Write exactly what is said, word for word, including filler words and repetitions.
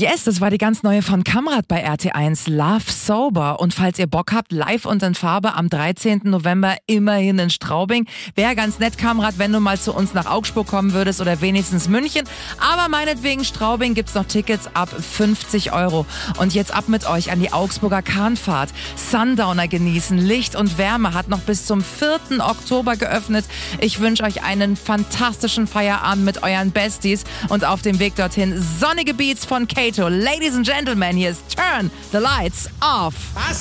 Yes, das war die ganz neue von Kamrat bei R T eins, Love Sober. Und falls ihr Bock habt, live und in Farbe am dreizehnten November immerhin in Straubing. Wäre ganz nett, Kamrat, wenn du mal zu uns nach Augsburg kommen würdest oder wenigstens München. Aber meinetwegen Straubing gibt's noch Tickets ab fünfzig Euro. Und jetzt ab mit euch an die Augsburger Kahnfahrt. Sundowner genießen, Licht und Wärme hat noch bis zum vierten Oktober geöffnet. Ich wünsche euch einen fantastischen Feierabend mit euren Besties und auf dem Weg dorthin sonnige Beats von Kato. Ladies and Gentlemen, hier ist Turn the Lights Off. Was?